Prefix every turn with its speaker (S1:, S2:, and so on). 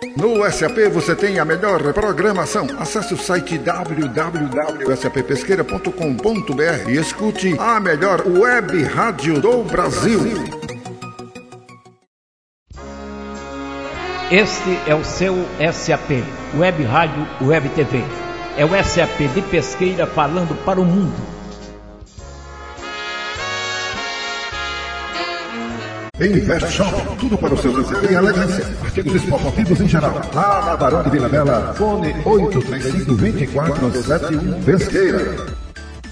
S1: No SAP você tem a melhor programação. Acesse o site www.sappesqueira.com.br e escute a melhor web rádio do Brasil.
S2: Este é o seu SAP, Web Rádio, Web TV. É o SAP de Pesqueira falando para o mundo.
S1: Invest Shop, tudo para o seu desempenho e elegância. Artigos esportivos em geral. Lá na Barão de Vila Bela, fone 835-2471 Pesqueira.